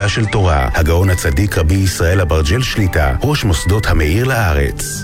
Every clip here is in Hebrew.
ושמחה של תורה, הגאון הצדיק רבי ישראל אברג'ל שליטה, ראש מוסדות המאיר לארץ.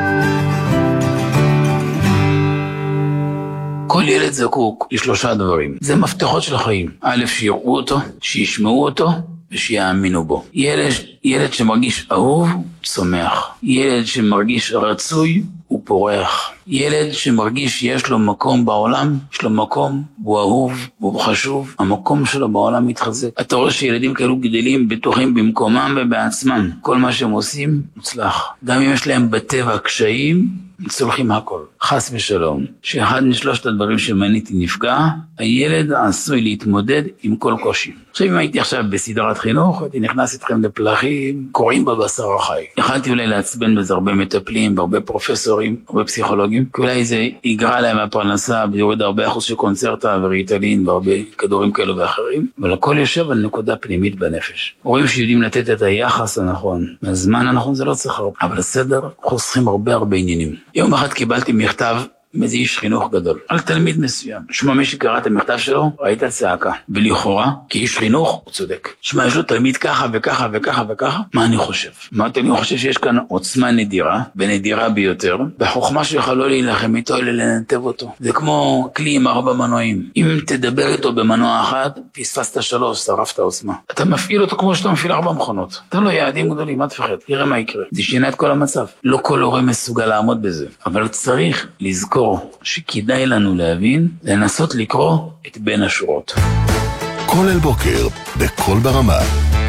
כל ילד זקוק לשלושה דברים. זה מפתחות של החיים. א', שיראו אותו, שישמעו אותו ושיאמינו בו. ילד שמרגיש אהוב, צומח. ילד שמרגיש רצוי, הוא פורח. ילד שמרגיש שיש לו מקום בעולם, יש לו מקום, הוא אהוב, הוא חשוב, המקום שלו בעולם מתחזק. אתה רואה שילדים כאלו גדלים בטוחים במקומם ובעצמם. כל מה שהם עושים מוצלח. גם אם יש להם בטבע קשיים, צולחים הכל. חס ושלום. שאחד משלושת הדברים שמניתי נפגע, הילד עשוי להתמודד עם כל קושי. עכשיו אם הייתי עכשיו בסדרת חינוך, הייתי נכנס איתכם לפלחים, קוראים בבשר החי. יכלתי אולי להצבן בזה הרבה מטפלים, הרבה פרופסורים, הרבה פסיכולוגים, כי אולי זה יגרע להם הפרנסה, ויורד הרבה אחוז של קונצרטה וריטלין, והרבה כדורים כאלו ואחרים, אבל הכל יושב על נקודה פנימית בנפש. רואים שיודעים לתת את היחס הנכון, מהזמן הנכון זה לא צריך הרבה, אבל הסדר חוסכים הרבה עניינים. יום אחד קיבלתי מכתב מאיזה איש חינוך גדול, על תלמיד מסוים. שמע, מי שקרא את המכתב שלו, ראית צעקה. ולכאורה, כאיש חינוך, הוא צודק. שמע, יש לו תלמיד ככה וככה וככה וככה, מה אני חושב? אני חושב שיש כאן עוצמה נדירה, ונדירה ביותר, בחוכמה שלך לא להילחם איתו, אלא לנתב אותו. זה כמו כלי עם 4 מנועים. אם תדבר איתו במנוע אחד, פספסת 3, שרפת עוצמה. אתה מפעיל אותו כמו שאתה מפעיל 4 מכונות. אתה לא יעדים גדולים, מה תפחד? תראה מה יקרה. זה שינה את כל המצב. לא כל הורה מסוגל לעמוד בזה. אבל צריך לזכור שכדאי לנו להבין, לנסות לקרוא את בין השורות. כל אל בוקר, בכל ברמה.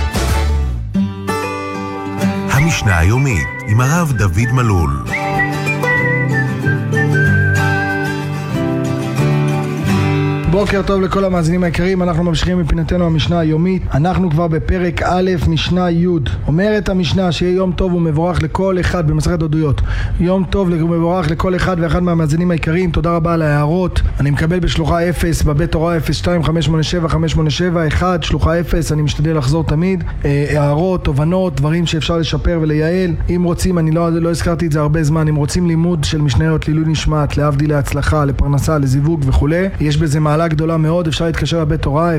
המשנה היומית עם הרב דוד מלול. בוקר טוב לכל המאזינים היקרים, אנחנו ממשיכים מפינתנו המשנה היומית. אנחנו כבר בפרק א', משנה י'. אומרת המשנה שיהיה יום טוב ומבורך לכל אחד, במסכת עדויות. יום טוב ומבורך לכל אחד ואחד מהמאזינים היקרים. תודה רבה על ההערות. אני מקבל בשלוחה 0 בבית תורה 02-587-587-1 שלוחה 0. אני משתדל לחזור תמיד. הערות, תובנות, דברים שאפשר לשפר ולייעל. אם רוצים, אני לא הזכרתי את זה הרבה זמן, אם רוצים לימוד של משניות, לעילוי נשמת, להבדיל להצלחה, לפרנסה, לזיווג וכו', יש בזה מעלה גדולה מאוד. אפשר להתקשר לבית תורה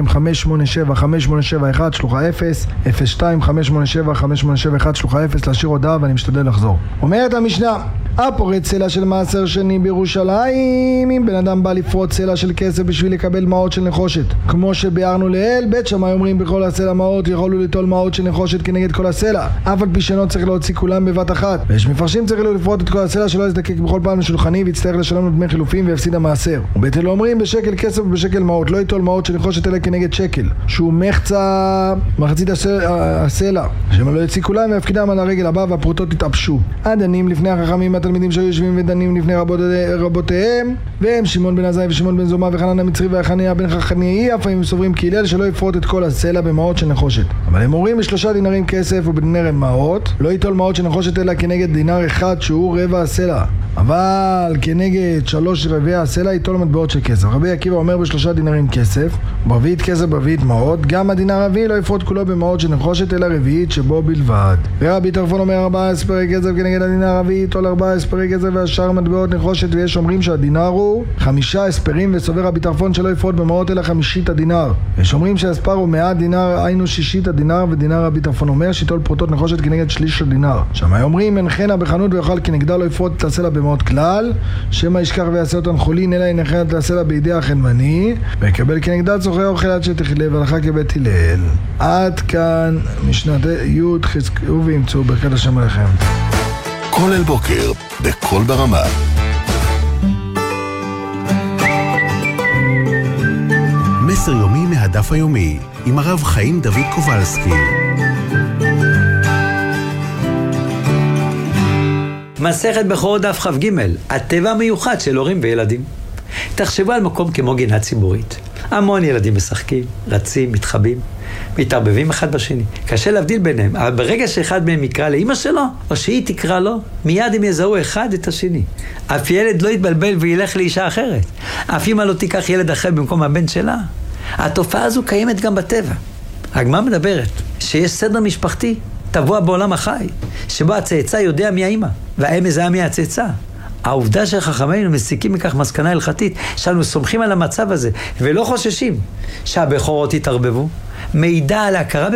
02-587-587-1 שלוחה 0 02-587-587-1 שלוחה 0 להשאיר הודעה ואני משתדל לחזור. אומרת המשנה, הפורץ סלע של מעשר שני בירושלים, אם בן אדם בא לפרוץ סלע של כסף בשביל לקבל מעות של נחושת, כמו שביארנו לאל, בית שמאי אומרים בכל הסלע מעות יכולו ליטול מעות של נחושת כנגד כל הסלע, אף על פי שאינו צריך להוציא כולם בבת אחת, ויש מפרשים צריך לפרוט את כל הסלע שלא יזדקק בכל פעם לשולחני ויצטרך לשלם לו דמי חילופים ויפסיד המעשר. ובית אל אומרים בשקל כסף ובשקל מעות, לא ייטול מעות של נחושת אלא כנגד שקל, שהוא מחצית הסלע, שהם לא יוציא כולם ויפקידם על הרגל הבא והפרוטות יתאפשו. הדנים לפני החכמים התלמידים שהיו יושבים ודנים לפני רבותיהם, והם שמעון בן עזאי ושמעון בן זומא וחנן המצרי והחניה בן חכניאי, אף פעמים סוברים כי הלל שלא יפרוט את כל הסלע במעות של נחושת. אבל הם אומרים ב3 דינרים כסף ובדינר מעות, לא ייטול מעות של נחושת אלא כנגד דינר אחד שהוא רבע הסלע, אבל כנגד 3 רבעי הסלע ייטול מטבעות של כסף. רבי עקיבא אומר ב3 דינרים כסף, ברביעית כסף ברביעית מעות, גם הדינר הרביעי לא יפרוט כולו במעות של נחושת אלא רביעית שבו בלבד. ורבי טרפון אומר 4 אספרי כסף כנגד הדינר הרביעי ייטול 4 אספרי כסף והשאר מטבעות נחושת, ויש אומרים שהדינר הוא 5 אספרים, וסובר רבי טרפון שלא יפרוט במעות אלא 50 הדינר. יש אומרים שהאספר הוא 100 דינר, היינו 60 הדינר, ודינר רבי טרפון אומר שיטול פרוטות נחושת כנגד שליש הדינר. שמאי אומרים אין חנה בחנות ויוכל כנגדה לא יפרוט את הסלע במעות כלל, שמא ישכח ויעשה אותן חולין אלא ינחן את הסלע בידי החנווני ויקבל כנגדה צורכי אוכל עד שתחלה והלכה כבית הלל. עד כאן משנת י', חזקו וימצאו ברכת השם עליכם. כל אל בוקר, בכל ברמה. מסר יומי מהדף היומי, עם הרב חיים דוד קובלסקי. מסכת בכורות דף כ"ג, הטבע המיוחד של הורים וילדים. תחשבו על מקום כמו גינה ציבורית. המון ילדים משחקים, רצים, מתחבאים, מתערבבים אחד בשני. קשה להבדיל ביניהם, אבל ברגע שאחד מהם יקרא לאמא שלו, או שהיא תקרא לו, מיד הם יזהו אחד את השני. אף ילד לא יתבלבל וילך לאישה אחרת. אף אמא לא תיקח ילד אחר במקום הבן שלה. התופעה הזו קיימת גם בטבע. הגמרא מדברת שיש סדר משפחתי טבוע בעולם החי, שבו הצאצא יודע מי האמא, והאם מזהה מי הצאצא. העובדה שחכמינו מסיקים מכך מסקנה הלכתית, שאנו סומכים על המצב הזה ולא חוששים שהבכורות יתערבבו, מעידה על ההכרה